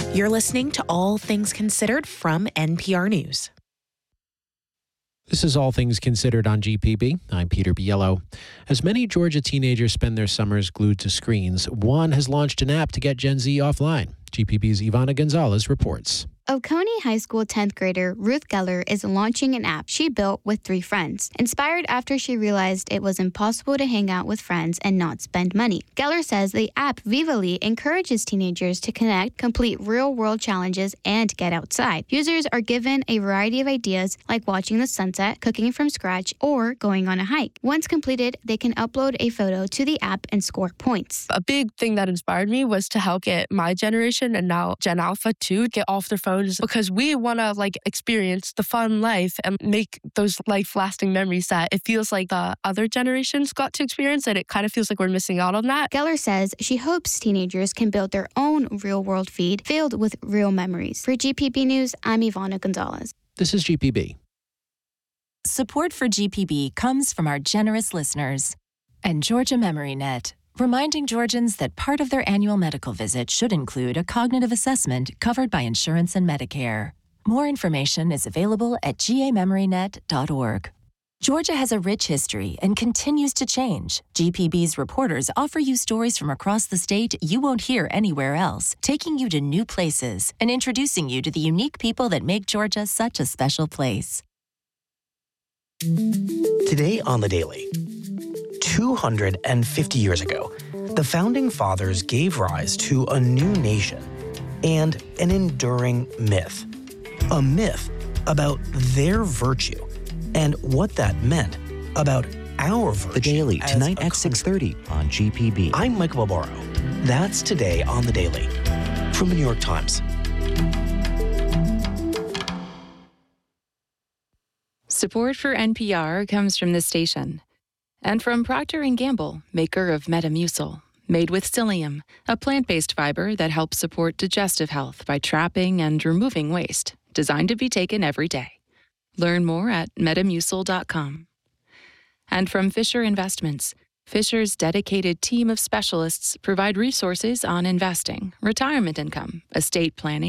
You're listening to All Things Considered from NPR News. This is All Things Considered on GPB. I'm Peter Biello. As many Georgia teenagers spend their summers glued to screens, one has launched an app to get Gen Z offline. GPB's Ivana Gonzalez reports. Oconee High School 10th grader Ruth Geller is launching an app she built with 3 friends, inspired after she realized it was impossible to hang out with friends and not spend money. Geller says the app Vivally encourages teenagers to connect, complete real-world challenges, and get outside. Users are given a variety of ideas like watching the sunset, cooking from scratch, or going on a hike. Once completed, they can upload a photo to the app and score points. A big thing that inspired me was to help get my generation and now Gen Alpha too get off their phones, because we want to experience the fun life and make those life-lasting memories that it feels like the other generations got to experience, and it kind of feels like we're missing out on that. Geller says she hopes teenagers can build their own real-world feed filled with real memories. For GPB News, I'm Ivana Gonzalez. This is GPB. Support for GPB comes from our generous listeners and Georgia MemoryNet, reminding Georgians that part of their annual medical visit should include a cognitive assessment covered by insurance and Medicare. More information is available at gamemorynet.org. Georgia has a rich history and continues to change. GPB's reporters offer you stories from across the state you won't hear anywhere else, taking you to new places and introducing you to the unique people that make Georgia such a special place. Today on The Daily, 250 years ago, the Founding Fathers gave rise to a new nation and an enduring myth. A myth about their virtue and what that meant about our virtue. The Daily, tonight at 6:30 on GPB. I'm Michael Barbaro. That's Today on The Daily from the New York Times. Support for NPR comes from this station and from Procter & Gamble, maker of Metamucil, made with psyllium, a plant-based fiber that helps support digestive health by trapping and removing waste, designed to be taken every day. Learn more at metamucil.com. And from Fisher Investments, Fisher's dedicated team of specialists provide resources on investing, retirement income, estate planning,